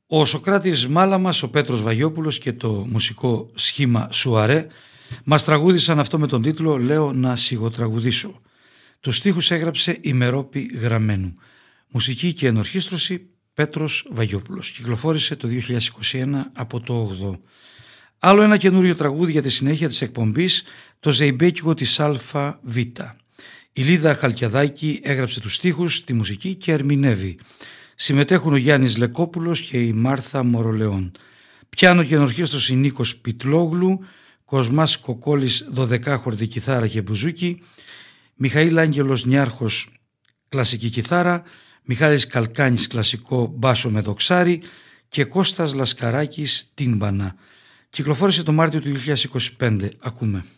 Ο Σωκράτης Μάλαμας, ο Πέτρος Βαγιόπουλος και το μουσικό σχήμα Σουαρέ μας τραγούδισαν αυτό με τον τίτλο «Λέω να σιγοτραγουδήσω». Τους στίχους έγραψε η Μερόπη Γραμμένου. Μουσική και ενορχήστρωση Πέτρος Βαγιόπουλος. Κυκλοφόρησε το 2021 από το 8. Άλλο ένα καινούριο τραγούδι για τη συνέχεια της εκπομπής, το Ζεϊμπέκικο της ΑΒ. Η Λίδα Χαλκιαδάκη έγραψε τους στίχους, τη μουσική και ερμηνεύει. Συμμετέχουν ο Γιάννης Λεκόπουλος και η Μάρθα Μορολεόν. Πιάνο και ενορχήστρωση Νίκος Πιτλόγλου, Κοσμάς Κοκόλης 12χορδη κιθάρα και μπουζούκι, Μιχαήλ Άγγελος Νιάρχος κλασική κιθάρα, Μιχάλης Καλκάνης κλασικό μπάσο με δοξάρι και Κώστας Λασκαράκης τύμπανα. Κυκλοφόρησε το Μάρτιο του 2025. Ακούμε.